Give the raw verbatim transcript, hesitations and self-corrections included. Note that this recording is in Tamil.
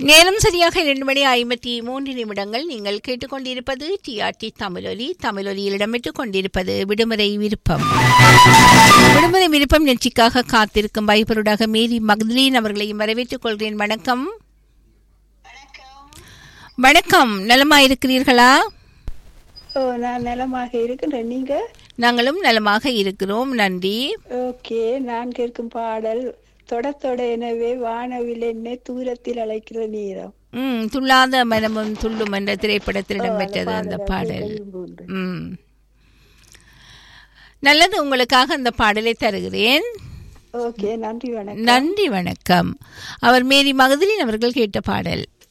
நேரம் சரியாக இரண்டு மணி ஐம்பத்தி மூன்று நிமிடங்கள். நீங்கள் கேட்டுக்கொண்டிருப்பது டிஆர்டி தமிழொலி. தமிழொலியில் இடம்பெற்றுக் கொண்டிருப்பது விடுமுறை விருப்பம். விடுமுறை விருப்பம் நிகழ்ச்சிக்காக காத்திருக்கும் வைபருடாக மேரி மக்தலீன் அவர்களையும் வரவேற்றுக் கொள்கிறேன். வணக்கம். வணக்கம். நலமாயிருக்கிறீர்களா? ஓ, நான் நலமாக இருக்கின்றேன். நீங்க? நாங்களும் நலமாக இருக்கிறோம், நன்றி. ஓகே, நான் கேட்கும் பாடல் தொடத்தொட எனவே வானவில் என்னை தூரத்தில் அழைக்கிற நேரம். ம் துள்ளாத மனமும் துள்ளும் என்ற திரைப்படத்தில் இடம்பெற்றது அந்த பாடல். ம் நல்லது, உங்களுக்காக அந்த பாடலை தருகிறேன். ஓகே, நன்றி வணக்கம். நன்றி வணக்கம். அவர் மேரி மகதலின் அவர்கள் கேட்ட பாடல்.